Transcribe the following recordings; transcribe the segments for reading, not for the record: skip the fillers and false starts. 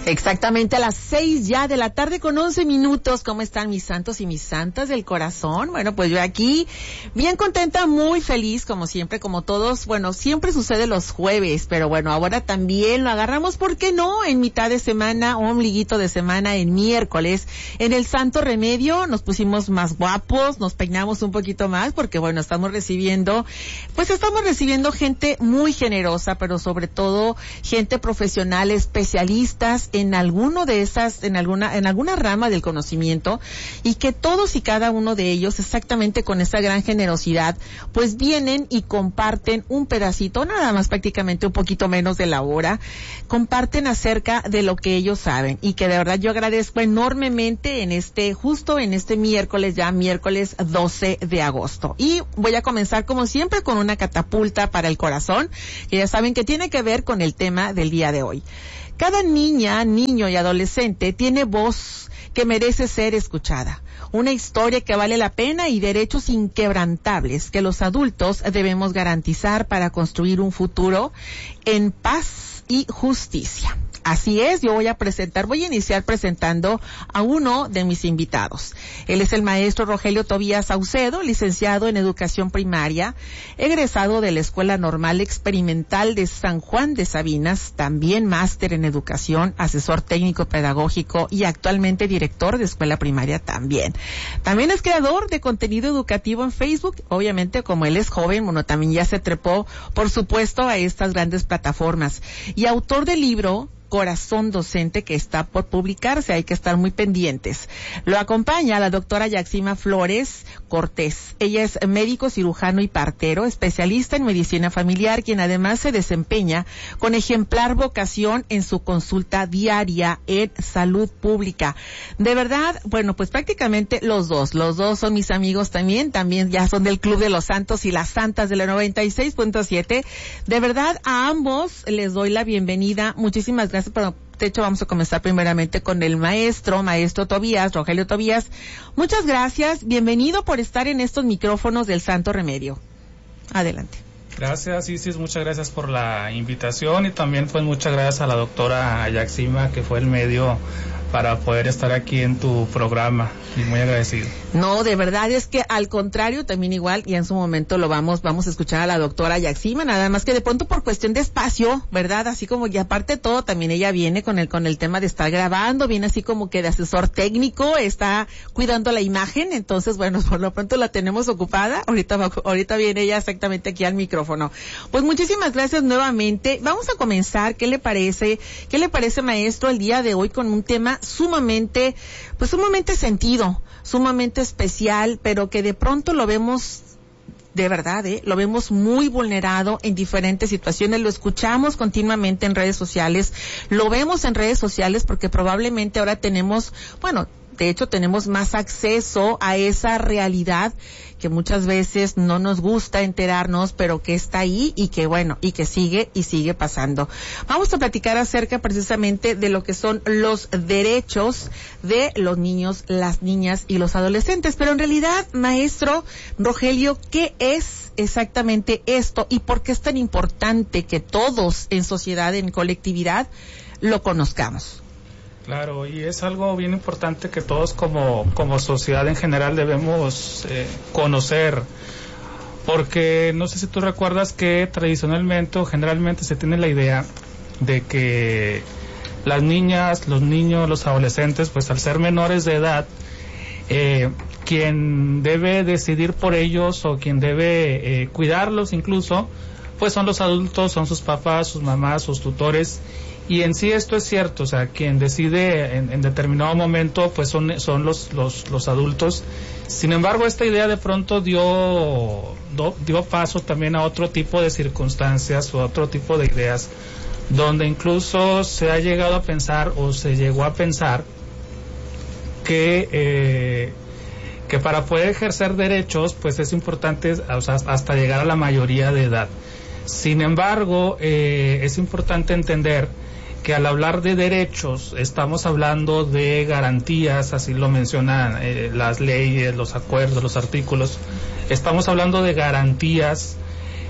Exactamente a las 6 ya de la tarde con 11 minutos. ¿Cómo están mis santos y mis santas del corazón? Bueno, pues yo aquí bien contenta, muy feliz, como siempre, como todos. Bueno, siempre sucede los jueves, pero bueno, ahora también lo agarramos, ¿por qué no? En mitad de semana, ombliguito de semana, en miércoles, en el Santo Remedio, nos pusimos más guapos, nos peinamos un poquito más, porque bueno, estamos recibiendo gente muy generosa, pero sobre todo gente profesional, especialistas en alguna rama del conocimiento, y que todos y cada uno de ellos, exactamente con esa gran generosidad, pues vienen y comparten un pedacito, nada más, prácticamente un poquito menos de la hora, comparten acerca de lo que ellos saben, y que de verdad yo agradezco enormemente justo en este miércoles, ya miércoles 12 de agosto. Y voy a comenzar como siempre con una catapulta para el corazón, que ya saben que tiene que ver con el tema del día de hoy. Cada niña, niño y adolescente tiene voz que merece ser escuchada, una historia que vale la pena y derechos inquebrantables que los adultos debemos garantizar para construir un futuro en paz y justicia. Así es, yo voy a iniciar presentando a uno de mis invitados. Él es el maestro Rogelio Tobías Saucedo, licenciado en Educación Primaria, egresado de la Escuela Normal Experimental de San Juan de Sabinas, también máster en Educación, asesor técnico pedagógico y actualmente director de Escuela Primaria también. También es creador de contenido educativo en Facebook, obviamente como él es joven, bueno, también ya se trepó, por supuesto, a estas grandes plataformas. Y autor del libro Corazón Docente, que está por publicarse, hay que estar muy pendientes. Lo acompaña la doctora Yaxima Flores Cortés. Ella es médico cirujano y partero, especialista en medicina familiar, quien además se desempeña con ejemplar vocación en su consulta diaria en salud pública. De verdad, bueno, pues prácticamente los dos son mis amigos también ya son del Club de los Santos y las Santas de la 96.7. De verdad, a ambos les doy la bienvenida. Muchísimas gracias. Pero de hecho vamos a comenzar primeramente con el maestro Tobías, Rogelio Tobías. Muchas gracias, bienvenido por estar en estos micrófonos del Santo Remedio. Adelante. Gracias, Isis, muchas gracias por la invitación, y también pues muchas gracias a la doctora Yaxima, que fue el medio para poder estar aquí en tu programa, y muy agradecido. No, de verdad es que al contrario, también igual, y en su momento lo vamos a escuchar a la doctora Yaxima, nada más que de pronto por cuestión de espacio, ¿verdad? Así como, y aparte de todo, también ella viene con el tema de estar grabando, viene así como que de asesor técnico, está cuidando la imagen, entonces bueno, por lo pronto la tenemos ocupada, ahorita viene ella exactamente aquí al micrófono. Pues muchísimas gracias nuevamente. Vamos a comenzar. ¿Qué le parece, maestro, el día de hoy con un tema sumamente sentido, sumamente especial, pero que de pronto lo vemos, de verdad, lo vemos muy vulnerado en diferentes situaciones, lo escuchamos continuamente en redes sociales, lo vemos en redes sociales porque probablemente ahora tenemos más acceso a esa realidad que muchas veces no nos gusta enterarnos, pero que está ahí y que sigue pasando. Vamos a platicar acerca precisamente de lo que son los derechos de los niños, las niñas y los adolescentes. Pero en realidad, maestro Rogelio, ¿qué es exactamente esto y por qué es tan importante que todos en sociedad, en colectividad, lo conozcamos? Claro, y es algo bien importante que todos como sociedad en general debemos conocer, porque no sé si tú recuerdas que tradicionalmente o generalmente se tiene la idea de que las niñas, los niños, los adolescentes, pues al ser menores de edad, quien debe decidir por ellos o quien debe cuidarlos incluso, pues son los adultos, son sus papás, sus mamás, sus tutores. Y en sí esto es cierto, o sea, quien decide en determinado momento pues son los adultos. Sin embargo, esta idea de pronto dio paso también a otro tipo de circunstancias o a otro tipo de ideas, donde incluso se ha llegado a pensar o se llegó a pensar que para poder ejercer derechos pues es importante, o sea, hasta llegar a la mayoría de edad. Sin embargo, es importante entender que al hablar de derechos estamos hablando de garantías, así lo mencionan las leyes, los acuerdos, los artículos. Estamos hablando de garantías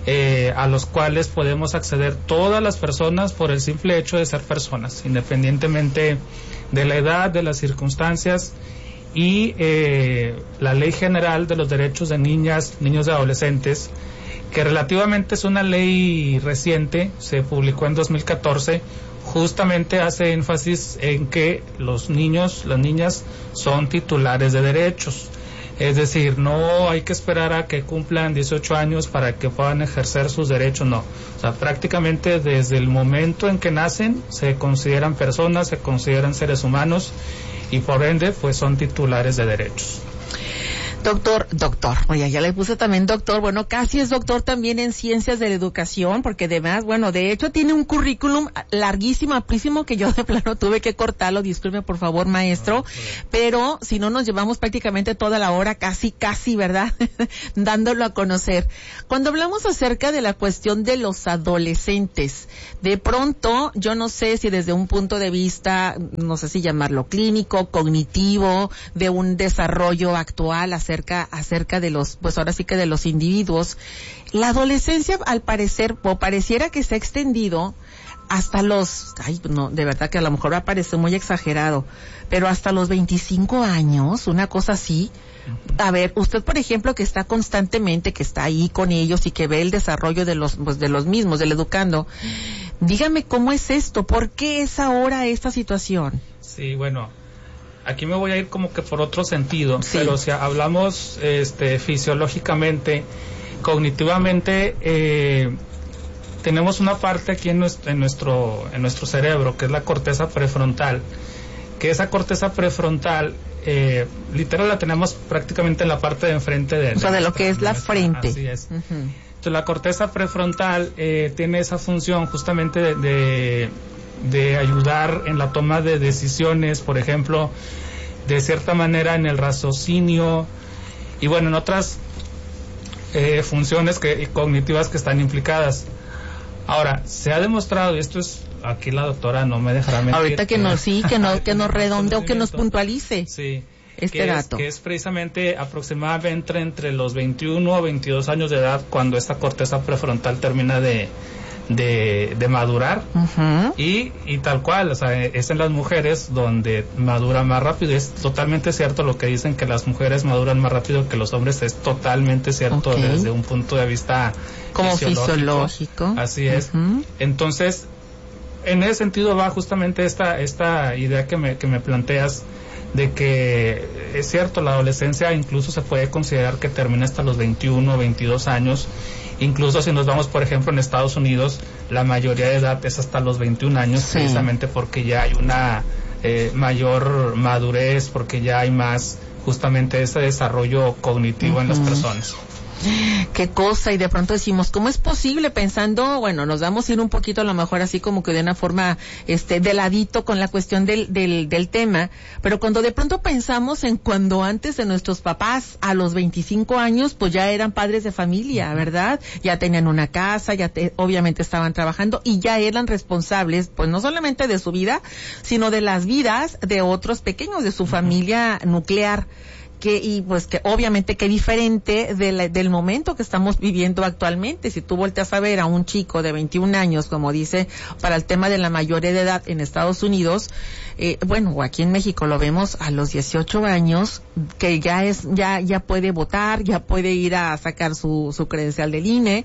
a los cuales podemos acceder todas las personas por el simple hecho de ser personas, independientemente de la edad, de las circunstancias, y la Ley General de los Derechos de Niñas, Niños y Adolescentes, que relativamente es una ley reciente, se publicó en 2014, justamente hace énfasis en que los niños, las niñas son titulares de derechos. Es decir, no hay que esperar a que cumplan 18 años para que puedan ejercer sus derechos, no. O sea, prácticamente desde el momento en que nacen se consideran personas, se consideran seres humanos y por ende pues son titulares de derechos. Doctor, oye, ya le puse también doctor, bueno, casi es doctor también en ciencias de la educación, porque además, bueno, de hecho tiene un currículum larguísimo, amplísimo, que yo de plano tuve que cortarlo, disculpe por favor, maestro, pero si no nos llevamos prácticamente toda la hora, casi, ¿verdad? Dándolo a conocer. Cuando hablamos acerca de la cuestión de los adolescentes, de pronto, yo no sé si desde un punto de vista, no sé si llamarlo clínico, cognitivo, de un desarrollo actual acerca de los, pues ahora sí que de los individuos, la adolescencia al parecer, o pareciera que se ha extendido hasta los, no, de verdad que a lo mejor va a parecer muy exagerado, pero hasta los 25 años, una cosa así. A ver, usted por ejemplo que está constantemente, que está ahí con ellos y que ve el desarrollo de los, pues de los mismos, del educando, dígame cómo es esto, ¿por qué es ahora esta situación? Sí, bueno, aquí me voy a ir como que por otro sentido, sí. Pero si hablamos fisiológicamente, cognitivamente, tenemos una parte aquí en nuestro cerebro, que es la corteza prefrontal, que esa corteza prefrontal, literal la tenemos prácticamente en la parte de enfrente de... O sea, de lo que es la frente. Así es. Uh-huh. Entonces la corteza prefrontal tiene esa función justamente de ayudar en la toma de decisiones, por ejemplo, de cierta manera en el raciocinio y bueno, en otras funciones cognitivas que están implicadas. Ahora, se ha demostrado, y esto es, aquí la doctora no me dejará mentir. Ahorita que nos redondee o que nos puntualice. Sí. Dato. Que es precisamente aproximadamente entre los 21 o 22 años de edad cuando esta corteza prefrontal termina de madurar. Uh-huh. y tal cual, o sea, es en las mujeres donde madura más rápido. Es totalmente cierto lo que dicen, que las mujeres maduran más rápido que los hombres, es totalmente cierto. Okay. Desde un punto de vista como fisiológico. Así es. Uh-huh. Entonces, en ese sentido va justamente esta idea que me planteas, de que es cierto, la adolescencia incluso se puede considerar que termina hasta los 21 o 22 años. Incluso si nos vamos, por ejemplo, en Estados Unidos, la mayoría de edad es hasta los 21 años, sí. Precisamente porque ya hay una mayor madurez, porque ya hay más justamente ese desarrollo cognitivo. Uh-huh. En las personas. Qué cosa, y de pronto decimos, ¿cómo es posible? Pensando, bueno, nos vamos a ir un poquito a lo mejor así como que de una forma, de ladito con la cuestión del tema, pero cuando de pronto pensamos en cuando antes de nuestros papás, a los 25 años, pues ya eran padres de familia, ¿verdad? Ya tenían una casa, obviamente estaban trabajando y ya eran responsables, pues no solamente de su vida, sino de las vidas de otros pequeños, de su familia nuclear. Y pues que obviamente que diferente del momento que estamos viviendo actualmente. Si tú volteas a ver a un chico de 21 años, como dice, para el tema de la mayoría de edad en Estados Unidos, bueno, o aquí en México lo vemos a los 18 años, que ya puede votar, ya puede ir a sacar su credencial del INE,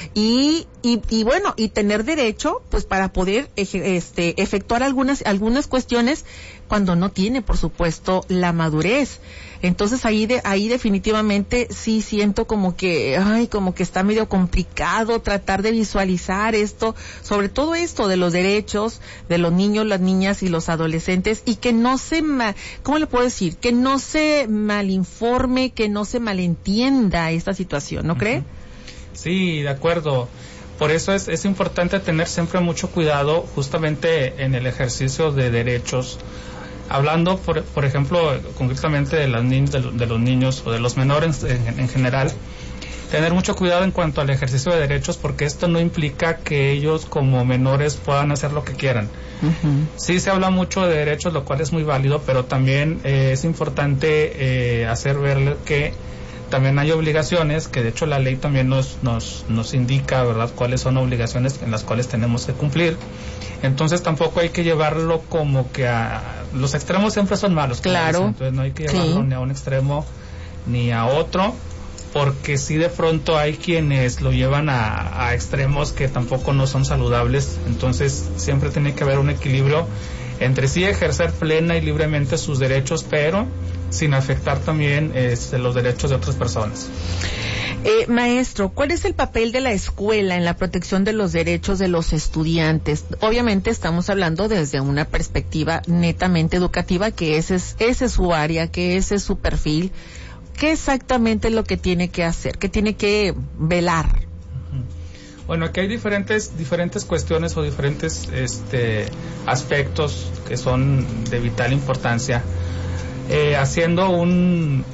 y bueno, y tener derecho, pues para poder efectuar algunas cuestiones cuando no tiene, por supuesto, la madurez. Entonces ahí definitivamente sí siento como que está medio complicado tratar de visualizar esto, sobre todo esto de los derechos de los niños, las niñas y los adolescentes, y que no ¿cómo le puedo decir? Que no se malinforme, que no se malentienda esta situación, ¿no cree? Sí, de acuerdo. Por eso es importante tener siempre mucho cuidado justamente en el ejercicio de derechos. Hablando, por ejemplo, concretamente de los niños o de los menores en general, tener mucho cuidado en cuanto al ejercicio de derechos, porque esto no implica que ellos como menores puedan hacer lo que quieran. Uh-huh. Sí se habla mucho de derechos, lo cual es muy válido, pero también es importante hacer ver que también hay obligaciones, que de hecho la ley también nos indica, ¿verdad?, cuáles son obligaciones en las cuales tenemos que cumplir. Entonces tampoco hay que llevarlo como que los extremos siempre son malos. Claro. Entonces no hay que llevarlo ni a un extremo ni a otro, porque sí de pronto hay quienes lo llevan a extremos que tampoco no son saludables. Entonces siempre tiene que haber un equilibrio entre sí ejercer plena y libremente sus derechos, pero sin afectar también los derechos de otras personas. Maestro, ¿cuál es el papel de la escuela en la protección de los derechos de los estudiantes? Obviamente estamos hablando desde una perspectiva netamente educativa, que ese es su área, que ese es su perfil. ¿Qué exactamente es lo que tiene que hacer? ¿Qué tiene que velar? Bueno, aquí hay diferentes cuestiones o diferentes aspectos que son de vital importancia. Haciendo una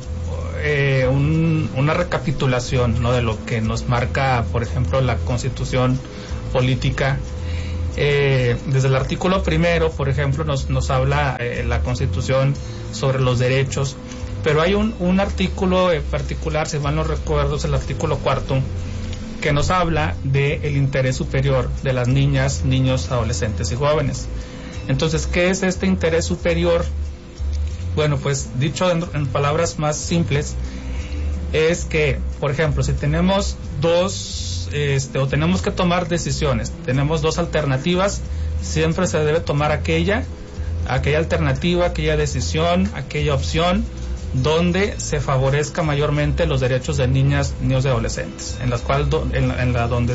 recapitulación, ¿no?, de lo que nos marca, por ejemplo, la Constitución política. Desde el artículo 1, por ejemplo, nos habla la Constitución sobre los derechos, pero hay un artículo en particular, si mal no recuerdo, es el artículo 4, que nos habla del interés superior de las niñas, niños, adolescentes y jóvenes. Entonces, ¿qué es este interés superior? Bueno, pues dicho en palabras más simples, es que, por ejemplo, si tenemos o tenemos que tomar decisiones, tenemos dos alternativas, siempre se debe tomar aquella alternativa, aquella decisión, aquella opción donde se favorezca mayormente los derechos de niñas, niños y adolescentes, en las cuales donde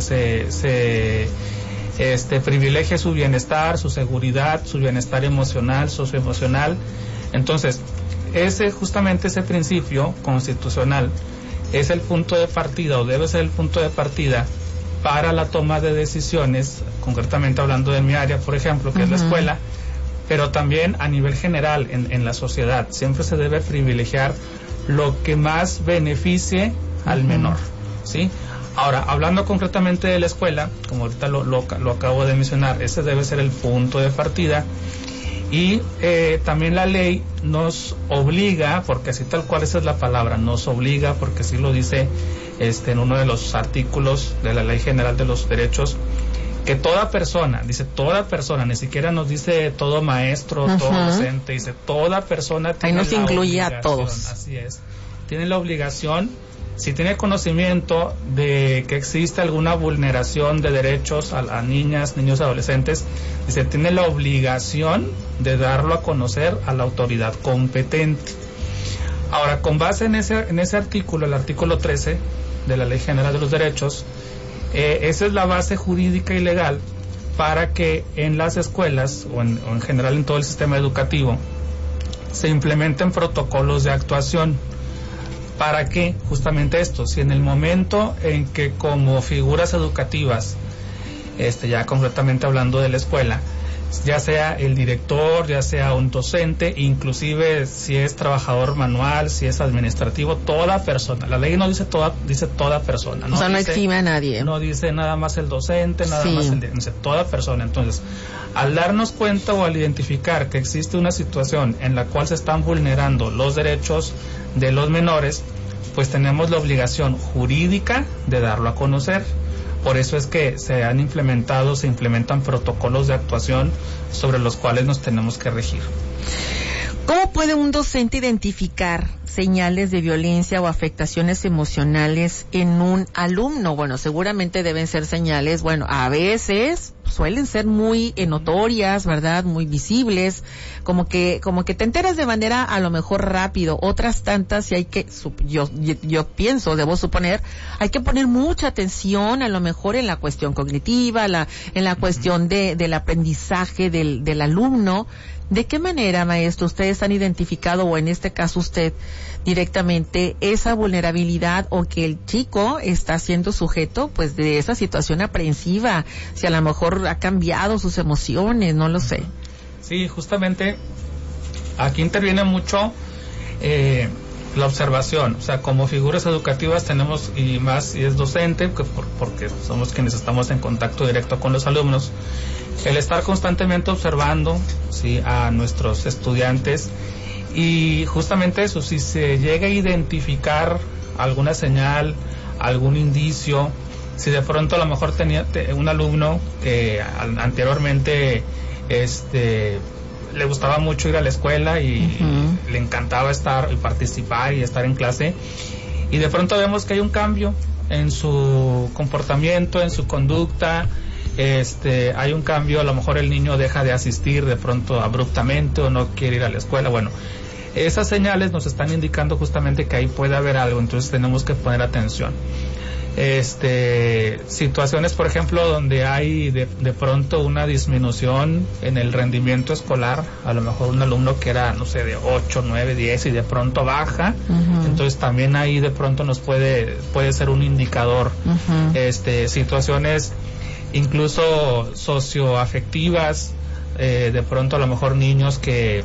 se privilegie su bienestar, su seguridad, su bienestar emocional, socioemocional. Entonces, justamente ese principio constitucional es el punto de partida, o debe ser el punto de partida para la toma de decisiones, concretamente hablando de mi área, por ejemplo, que es la escuela, pero también a nivel general en la sociedad. Siempre se debe privilegiar lo que más beneficie al menor, ¿sí? Ahora, hablando concretamente de la escuela, como ahorita lo acabo de mencionar, ese debe ser el punto de partida. Y también la ley nos obliga, porque así tal cual esa es la palabra, nos obliga, porque así lo dice en uno de los artículos de la Ley General de los Derechos, que toda persona, dice toda persona, ni siquiera nos dice todo maestro, todo docente, dice toda persona tiene ahí nos incluye a todos. Así es, tiene la obligación, si tiene conocimiento de que existe alguna vulneración de derechos a niñas, niños, adolescentes, dice tiene la obligación de darlo a conocer a la autoridad competente. Ahora, con base en ese artículo, el artículo 13 de la Ley General de los Derechos, esa es la base jurídica y legal para que en las escuelas o en general en todo el sistema educativo se implementen protocolos de actuación. ¿Para qué? Justamente esto, si en el momento en que como figuras educativas, ya concretamente hablando de la escuela, ya sea el director, ya sea un docente, inclusive si es trabajador manual, si es administrativo, toda persona, la ley no dice dice toda persona. No, o sea, no exime a nadie. No dice nada más el docente, nada más dice toda persona. Entonces, al darnos cuenta o al identificar que existe una situación en la cual se están vulnerando los derechos de los menores, pues tenemos la obligación jurídica de darlo a conocer. Por eso es que se implementan protocolos de actuación sobre los cuales nos tenemos que regir. ¿Cómo puede un docente identificar señales de violencia o afectaciones emocionales en un alumno? Bueno, seguramente deben ser señales, a veces suelen ser muy notorias, ¿verdad? Muy visibles, como que te enteras de manera a lo mejor rápido. Otras tantas, y hay que, yo pienso, debo suponer, hay que poner mucha atención a lo mejor en la cuestión cognitiva, en la cuestión del aprendizaje del alumno. ¿De qué manera, maestro, ustedes han identificado, o en este caso usted directamente, esa vulnerabilidad o que el chico está siendo sujeto pues de esa situación aprensiva? Si a lo mejor ha cambiado sus emociones, no lo sé. Sí, justamente aquí interviene mucho la observación. O sea, como figuras educativas tenemos, y más si es docente, porque somos quienes estamos en contacto directo con los alumnos, el estar constantemente observando, ¿sí?, a nuestros estudiantes, y justamente eso, si se llega a identificar alguna señal, algún indicio. Si de pronto a lo mejor tenía un alumno que anteriormente le gustaba mucho ir a la escuela y le encantaba estar y participar y estar en clase, y de pronto vemos que hay un cambio en su comportamiento, en su conducta, hay un cambio, a lo mejor el niño deja de asistir de pronto abruptamente o no quiere ir a la escuela. Bueno, esas señales nos están indicando justamente que ahí puede haber algo, entonces tenemos que poner atención. Situaciones, por ejemplo, donde hay de pronto una disminución en el rendimiento escolar, a lo mejor un alumno que era, no sé, de 8, 9, 10 y de pronto baja, entonces también ahí de pronto nos puede ser un indicador. Situaciones incluso socioafectivas, de pronto a lo mejor niños que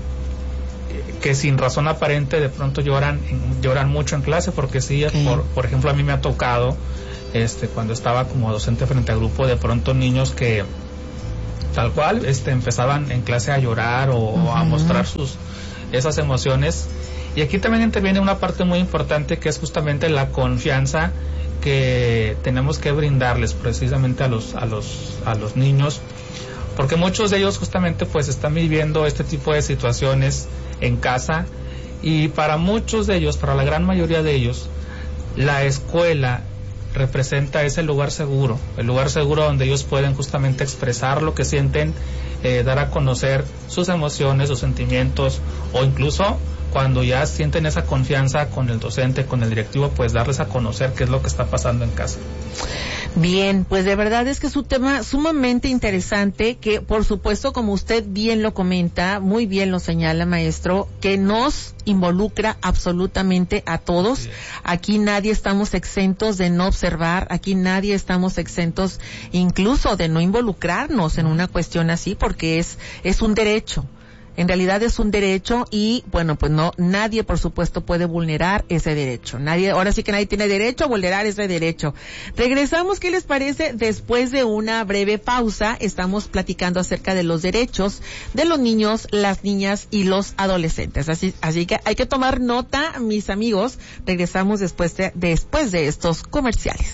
sin razón aparente de pronto lloran mucho en clase, porque sí, por ejemplo, a mí me ha tocado cuando estaba como docente frente a grupo, de pronto niños que tal cual empezaban en clase a llorar o a mostrar esas emociones. Y aquí también interviene una parte muy importante, que es justamente la confianza que tenemos que brindarles precisamente a los niños, porque muchos de ellos justamente pues están viviendo este tipo de situaciones en casa, y para muchos de ellos, para la gran mayoría de ellos, la escuela representa ese lugar seguro, el lugar seguro donde ellos pueden justamente expresar lo que sienten, dar a conocer sus emociones, sus sentimientos, o incluso cuando ya sienten esa confianza con el docente, con el directivo, pues darles a conocer qué es lo que está pasando en casa. Bien, pues de verdad es que es un tema sumamente interesante, que por supuesto, como usted bien lo comenta, muy bien lo señala, maestro, que nos involucra absolutamente a todos. Sí. Aquí nadie estamos exentos de no observar, aquí nadie estamos exentos incluso de no involucrarnos en una cuestión así, porque es un derecho. En realidad es un derecho, y bueno, pues nadie por supuesto puede vulnerar ese derecho. Ahora sí que nadie tiene derecho a vulnerar ese derecho. Regresamos, ¿qué les parece? Después de una breve pausa, estamos platicando acerca de los derechos de los niños, las niñas y los adolescentes. Así que hay que tomar nota, mis amigos. Regresamos después de estos comerciales.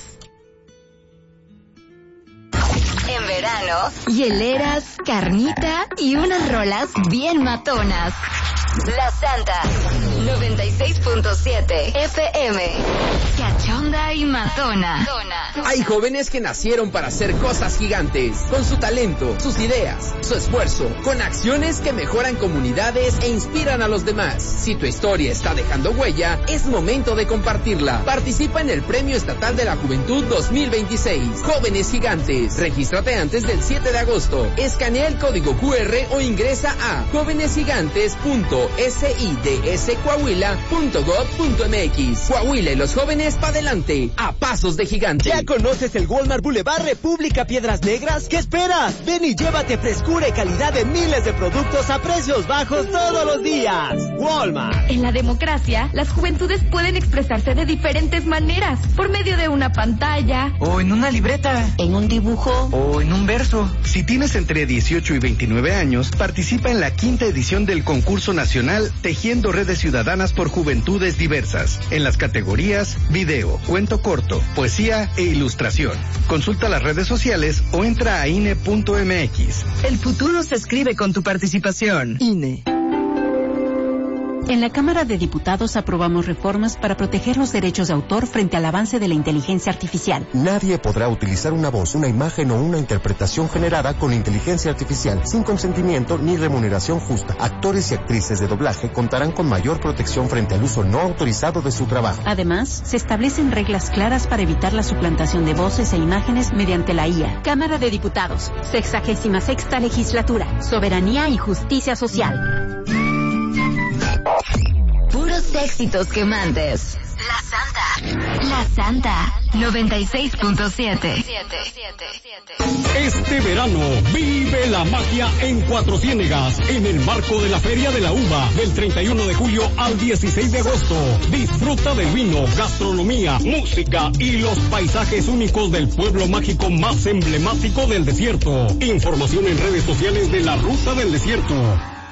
En verano, hieleras, carnita y unas rolas bien matonas. La Santa 96.7 FM, cachonda y matona. Hay jóvenes que nacieron para hacer cosas gigantes, con su talento, sus ideas, su esfuerzo, con acciones que mejoran comunidades e inspiran a los demás. Si tu historia está dejando huella, es momento de compartirla. Participa en el Premio Estatal de la Juventud 2026, Jóvenes Gigantes. Regístrate antes del 7 de agosto. Escanea el código QR o ingresa a jovenesgigantes.sidscoahuila.gov.mx. Coahuila y los jóvenes para adelante, a pasos de gigante. ¿Ya conoces el Walmart Boulevard República Piedras Negras? ¿Qué esperas? Ven y llévate frescura y calidad de miles de productos a precios bajos todos los días. Walmart. En la democracia, las juventudes pueden expresarse de diferentes maneras, por medio de una pantalla, o en una libreta, en un dibujo, o en un verso. Si tienes entre 18 y 29 años, participa en la 5ª edición del concurso nacional Tejiendo Redes Ciudadanas por Juventudes Diversas, en las categorías video, cuento corto, poesía e ilustración. Consulta las redes sociales o entra a INE.mx. El futuro se escribe con tu participación. INE. En la Cámara de Diputados aprobamos reformas para proteger los derechos de autor frente al avance de la inteligencia artificial. Nadie podrá utilizar una voz, una imagen o una interpretación generada con inteligencia artificial sin consentimiento ni remuneración justa. Actores y actrices de doblaje contarán con mayor protección frente al uso no autorizado de su trabajo. Además, se establecen reglas claras para evitar la suplantación de voces e imágenes mediante la IA. Cámara de Diputados, 66ª Legislatura, Soberanía y Justicia Social. Puros éxitos quemantes. La Santa 96.7. Este verano vive la magia en Cuatro Ciénegas en el marco de la Feria de la Uva del 31 de julio al 16 de agosto. Disfruta del vino, gastronomía, música y los paisajes únicos del pueblo mágico más emblemático del desierto. Información en redes sociales de la Ruta del Desierto.